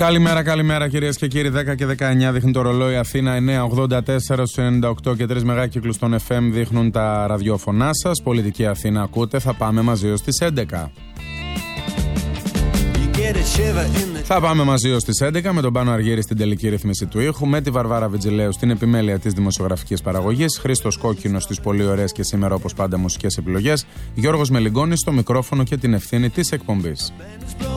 Καλημέρα κυρίες και κύριοι. 10 και 19 δείχνει το ρολόι. Αθήνα 984 στους 98 και 3 μεγάκυκλους των FM δείχνουν τα ραδιόφωνά σας. Πολιτική Αθήνα ακούτε. Θα πάμε μαζί ως τις 11. Θα πάμε μαζί ως τις 11 με τον Πάνο Αργύρη στην τελική ρύθμιση του ήχου, με τη Βαρβάρα Βιτζηλέου στην επιμέλεια της δημοσιογραφικής παραγωγής, Χρήστος Κόκκινος στις πολύ ωραίες και σήμερα όπως πάντα μουσικές επιλογές, Γιώργος Μελιγκόνης στο μικρόφωνο και την ευθύνη της εκπομπής.